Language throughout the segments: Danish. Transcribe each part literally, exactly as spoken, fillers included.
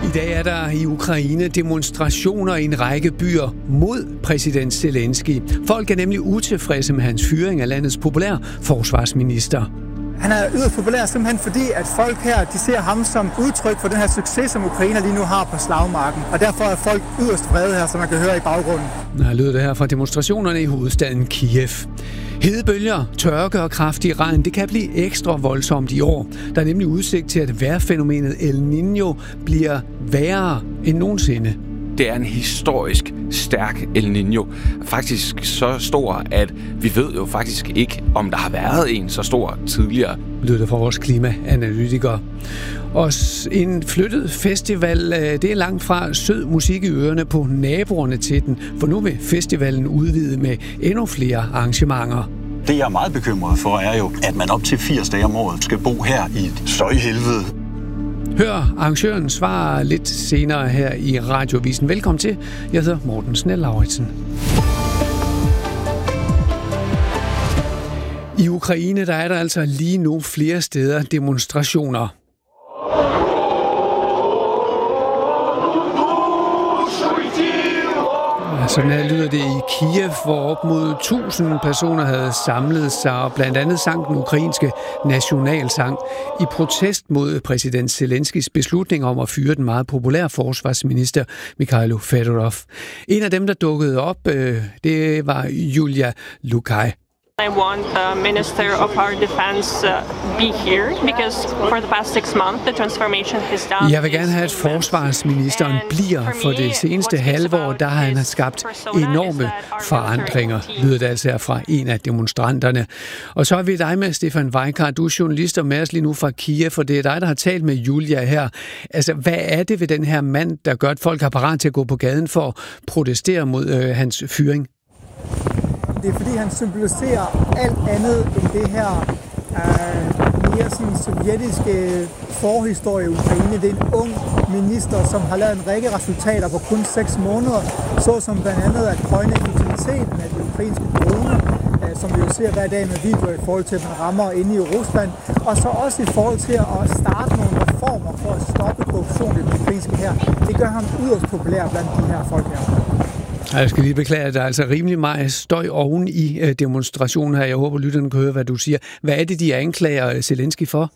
I dag er der i Ukraine demonstrationer i en række byer mod præsident Zelensky. Folk er nemlig utilfredse med hans fyring af landets populære forsvarsminister. Han er yderst populær simpelthen fordi, at folk her de ser ham som udtryk for den her succes, som Ukraine lige nu har på slagmarken. Og derfor er folk yderst vrede her, som man kan høre i baggrunden. Nå, lyder det her fra demonstrationerne i hovedstaden Kiev. Hedebølger, tørke og kraftig regn, det kan blive ekstra voldsomt i år. Der er nemlig udsigt til, at vejrfænomenet El Niño bliver værre end nogensinde. Det er en historisk stærk El Niño. Faktisk så stor, at vi ved jo faktisk ikke, om der har været en så stor tidligere. Lyder det fra vores klimaanalytikere. Og en flyttet festival, det er langt fra sød musik i ørerne på naboerne til den, for nu vil festivalen udvide med endnu flere arrangementer. Det, jeg er meget bekymret for, er jo, at man op til firs dage om året skal bo her i et støjhelvede. Hør arrangøren svarer lidt senere her i Radiovisen. Velkommen til. Jeg hedder Morten Snell-Lauritsen. I Ukraine der er der altså lige nu flere steder demonstrationer. Sådan her lyder det i Kiev, hvor op mod tusind personer havde samlet sig og blandt andet sang den ukrainske nationalsang i protest mod præsident Zelenskys beslutning om at fyre den meget populære forsvarsminister Mikhailo Fedorov. En af dem, der dukkede op, det var Julia Lukai. I want the Minister of our Defense uh, be here because for the past six months the transformation has done. Jeg vil gerne have, at forsvarsministeren bliver, for det seneste halve år, der har han skabt enorme forandringer, lyder det altså fra en af demonstranterne. Og så er vi dig med, Stefan Weikart. Du er journalist og med os lige nu fra Kiev, for det er dig, der har talt med Julia her. Altså, hvad er det ved den her mand, der gør, at folk er parat til at gå på gaden for at protestere mod øh, hans fyring? Det er fordi, han symboliserer alt andet end det her øh, mere sådan sovjetiske forhistorie i Ukraine. Det er en ung minister, som har lavet en række resultater på kun seks måneder, såsom blandt andet at højne effektiviteten af de ukrainske droner, øh, som vi jo ser hver dag med videoer i forhold til, at man rammer inde i Rusland, og så også i forhold til at starte nogle reformer for at stoppe korruption i den ukrainske her. Det gør ham yderst populær blandt de her folk her. Jeg skal lige beklage, at der er altså rimelig meget støj oven i demonstrationen her. Jeg håber, lytterne kan høre, hvad du siger. Hvad er det, de anklager Zelensky for?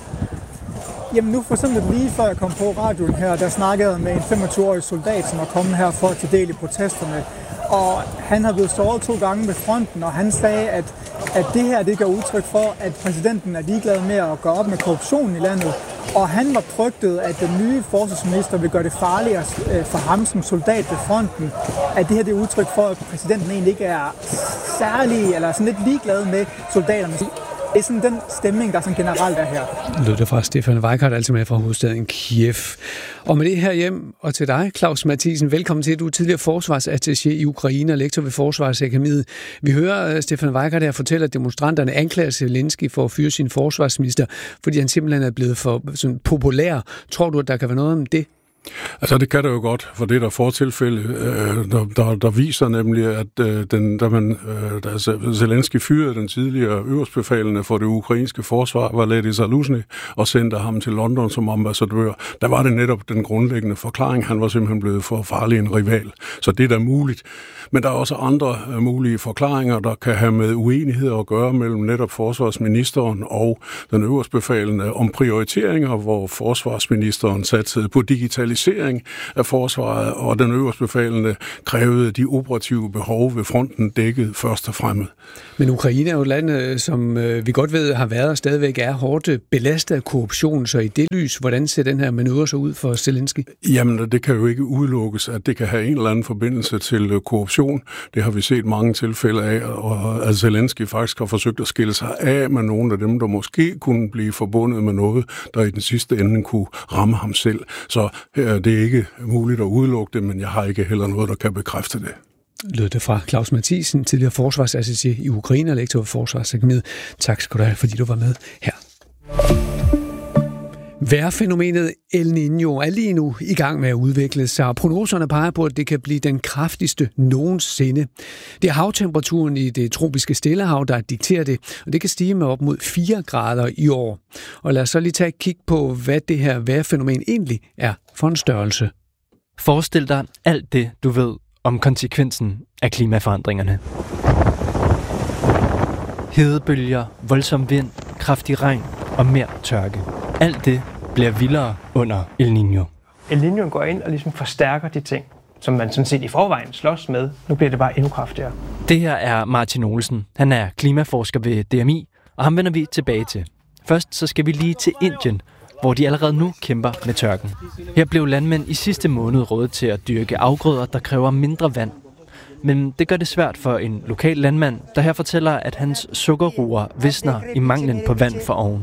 Jamen nu for eksempel lige før jeg kom på radioen her, der snakkede jeg med en femogtyve-årig soldat, som var kommet her for at tage del i protesterne. Og han har blevet såret to gange ved fronten, og han sagde, at, at det her det gør udtryk for, at præsidenten er ligeglad med at gøre op med korruptionen i landet. Og han var frygtet, at den nye forsvarsminister vil gøre det farligere for ham som soldat ved fronten. At det her det er udtryk for, at præsidenten egentlig ikke er særlig, eller sådan lidt ligeglad med soldaterne. Det er sådan den stemning, der sådan generelt er her. Lød det fra Stefan Weikart, altså med fra hovedstaden Kiev. Og med det her hjem og til dig, Claus Mathisen, velkommen til. Du er tidligere forsvarsattaché i Ukraine og lektor ved Forsvarsakademiet. Vi hører Stefan Weikart her fortælle, at demonstranterne anklager Zelensky for at fyre sin forsvarsminister, fordi han simpelthen er blevet for sådan populær. Tror du, at der kan være noget om det? Altså det kan der jo godt, for det er der fortilfælde, øh, der, der, der viser nemlig, at øh, den, da man, øh, da Zelensky fyrede den tidligere øverstbefalende for det ukrainske forsvar, Valeri Zaluzhny, og sendte ham til London som ambassadør, der var det netop den grundlæggende forklaring. Han var simpelthen blevet for farlig en rival. Så det er da muligt. Men der er også andre øh, mulige forklaringer, der kan have med uenigheder at gøre mellem netop forsvarsministeren og den øverstbefalende om prioriteringer, hvor forsvarsministeren satte på digitalisering af forsvaret, og den øverstbefalende krævede de operative behov ved fronten dækket først og fremmest. Men Ukraine er jo et land, som vi godt ved har været og stadigvæk er hårdt belastet af korruption, så i det lys, hvordan ser den her manøvre så ud for Zelensky? Jamen, det kan jo ikke udelukkes, at det kan have en eller anden forbindelse til korruption. Det har vi set mange tilfælde af, og at Zelensky faktisk har forsøgt at skille sig af med nogle af dem, der måske kunne blive forbundet med noget, der i den sidste ende kunne ramme ham selv. Så det er ikke muligt at udelukke det, men jeg har ikke heller noget, der kan bekræfte det. Lød det fra Claus Mathisen, tidligere forsvarsattaché i Ukraine og lektor ved Forsvarsakademiet. Tak skal du have, fordi du var med her. Vejrfænomenet El Niño er lige nu i gang med at udvikle sig, og prognoserne peger på, at det kan blive den kraftigste nogensinde. Det er havtemperaturen i det tropiske Stillehav, der dikterer det, og det kan stige med op mod fire grader i år. Og lad os så lige tage et kig på, hvad det her vejrfænomen egentlig er for en størrelse. Forestil dig alt det, du ved om konsekvensen af klimaforandringerne. Hedebølger, voldsom vind, kraftig regn og mere tørke. Alt det bliver vildere under El Niño. El Niño går ind og ligesom forstærker de ting, som man sådan set i forvejen slås med. Nu bliver det bare endnu kraftigere. Det her er Martin Olsen. Han er klimaforsker ved D M I, og ham vender vi tilbage til. Først så skal vi lige til Indien, hvor de allerede nu kæmper med tørken. Her blev landmænd i sidste måned rådet til at dyrke afgrøder, der kræver mindre vand. Men det gør det svært for en lokal landmand, der her fortæller, at hans sukkerroer visner i manglen på vand for oven.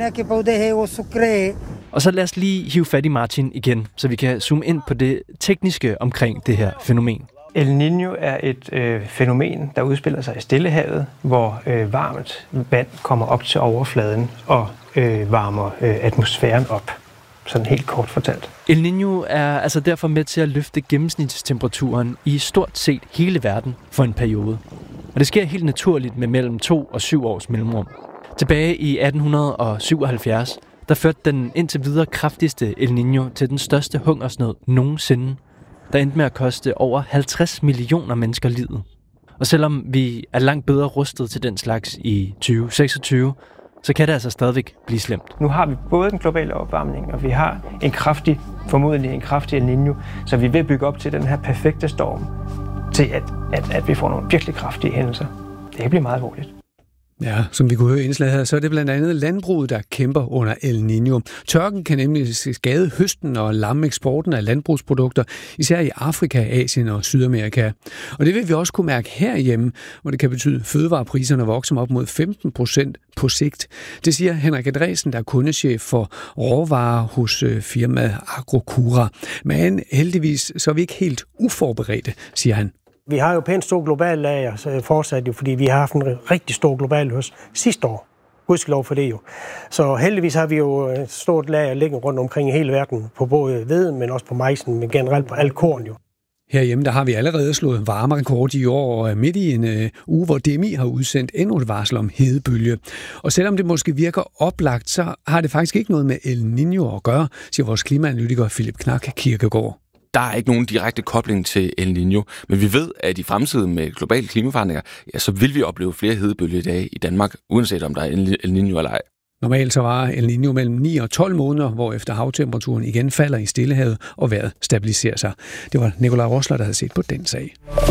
Og så lad os lige hive fat i Martin igen, så vi kan zoome ind på det tekniske omkring det her fænomen. El Niño er et øh, fænomen, der udspiller sig i Stillehavet, hvor øh, varmt vand kommer op til overfladen og øh, varmer øh, atmosfæren op. Sådan helt kort fortalt. El Niño er altså derfor med til at løfte gennemsnitstemperaturen i stort set hele verden for en periode. Og det sker helt naturligt med mellem to og syv års mellemrum. Tilbage i atten syvoghalvfjerds, der førte den indtil videre kraftigste El Niño til den største hungersnød nogensinde, der endte med at koste over halvtreds millioner mennesker livet. Og selvom vi er langt bedre rustet til den slags i tyve seksogtyve, så kan det altså stadigvæk blive slemt. Nu har vi både den globale opvarmning, og vi har en kraftig, formodentlig en kraftig El Niño, så vi vil bygge op til den her perfekte storm, til at, at, at vi får nogle virkelig kraftige hændelser. Det kan blive meget alvorligt. Ja, som vi kunne høre i indslaget her, så er det blandt andet landbruget, der kæmper under El Niño. Tørken kan nemlig skade høsten og lamme eksporten af landbrugsprodukter, især i Afrika, Asien og Sydamerika. Og det vil vi også kunne mærke herhjemme, hvor det kan betyde, at fødevarepriserne vokser op mod femten procent på sigt. Det siger Henrik Andresen, der er kundechef for råvarer hos firmaet Agrocura. Men heldigvis så er vi ikke helt uforberedte, siger han. Vi har jo pænt stor global lager, så fortsat jo, fordi vi har haft en rigtig stor global høst sidste år. Gudskelov for det jo. Så heldigvis har vi jo et stort lager liggende rundt omkring i hele verden, på både hvede, men også på majsen, men generelt på alt korn jo. Herhjemme der har vi allerede slået varmerekord i år, og er midt i en øh, uge, hvor D M I har udsendt endnu et varsel om hedebølge. Og selvom det måske virker oplagt, så har det faktisk ikke noget med El Niño at gøre, siger vores klimaanalytiker Philip Knak Kirkegaard. Der er ikke nogen direkte kobling til El Niño, men vi ved, at i fremtiden med globale klimaforandringer, ja, så vil vi opleve flere hedebølger i dag i Danmark, uanset om der er El Niño eller ej. Normalt så varer El Niño mellem ni og tolv måneder, hvor efter havtemperaturen igen falder i Stillehavet og vejret stabiliserer sig. Det var Nikolaj Rosler, der havde set på den sag.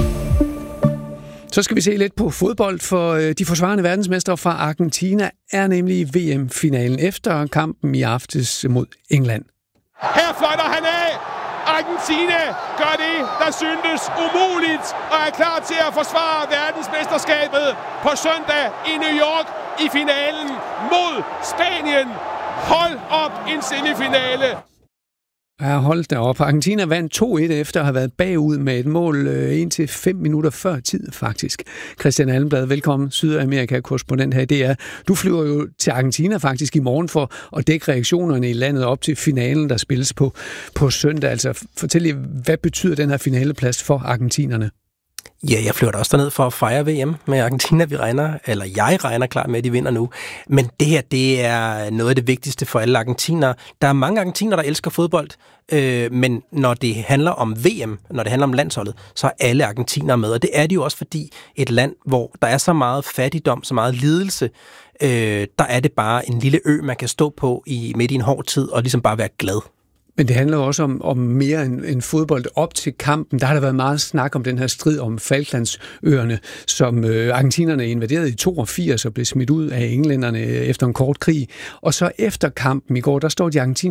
Så skal vi se lidt på fodbold, for de forsvarende verdensmestre fra Argentina er nemlig i V M-finalen efter kampen i aftes mod England. Her fløjter han af! Argentina gør det, der syntes umuligt, og er klar til at forsvare verdensmesterskabet på søndag i New York i finalen mod Spanien. Hold op, en semifinale! Ja, hold da op. Argentina vandt to et efter at have været bagud med et mål øh, indtil fem minutter før tid, faktisk. Christian Allenblad, velkommen, Sydamerika-korrespondent her i D R. Du flyver jo til Argentina faktisk i morgen for at dække reaktionerne i landet op til finalen, der spilles på, på søndag. Altså, fortæl lige, hvad betyder den her finaleplads for argentinerne? Ja, jeg flyver også derned for at fejre V M med Argentina. Vi regner, eller jeg regner klart med, at de vinder nu. Men det her, det er noget af det vigtigste for alle argentinere. Der er mange argentinere, der elsker fodbold, øh, men når det handler om V M, når det handler om landsholdet, så er alle argentinere med. Og det er det jo også, fordi et land, hvor der er så meget fattigdom, så meget lidelse, øh, der er det bare en lille ø, man kan stå på i midt i en hård tid og ligesom bare være glad. Men det handler også om, om mere end, end fodbold op til kampen. Der har der været meget snak om den her strid om Falklandsøerne, som øh, argentinerne invaderede i toogfirs og blev smidt ud af englænderne efter en kort krig. Og så efter kampen i går, der står de argentinere